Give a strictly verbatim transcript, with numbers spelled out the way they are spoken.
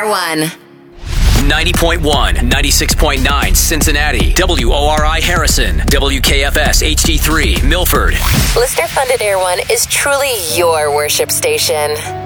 Air One. ninety point one, ninety-six point nine Cincinnati, W O R I Harrison, W K F S H D three Milford. Listener-funded Air One is truly your worship station.